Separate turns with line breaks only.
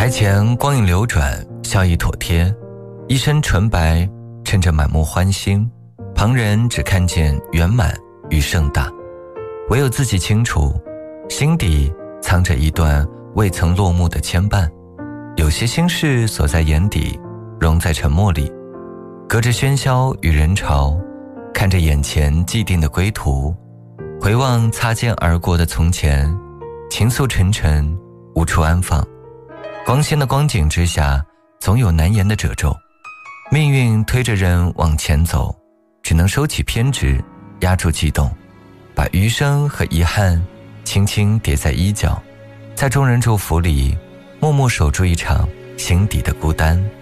台前光影流转，笑意妥帖，一身纯白衬着满目欢欣，旁人只看见圆满与盛大，唯有自己清楚，心底藏着一段未曾落幕的牵绊。有些心事锁在眼底，融在沉默里，隔着喧嚣与人潮，看着眼前既定的归途，回望擦肩而过的从前，情愫沉沉，无处安放。光鲜的光景之下，总有难言的褶皱。命运推着人往前走，只能收起偏执，压住悸动，把余生和遗憾轻轻叠在衣角，在众人祝福里默默守住一场心底的孤单。